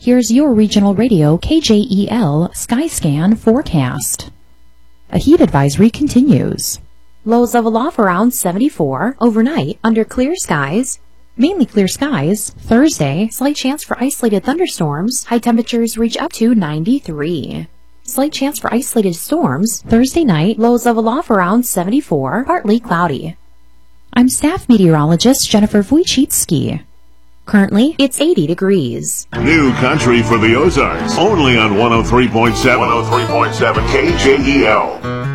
Here's your regional radio KJEL Skyscan forecast. A heat advisory continues. Lows level off around 74. Overnight, under clear skies. Mainly clear skies. Thursday, slight chance for isolated thunderstorms. High temperatures reach up to 93. Slight chance for isolated storms. Thursday night, lows level off around 74. Partly cloudy. I'm staff meteorologist Jennifer Wojcicki. Currently, it's 80 degrees. New country for the Ozarks. Only on 103.7 KJEL.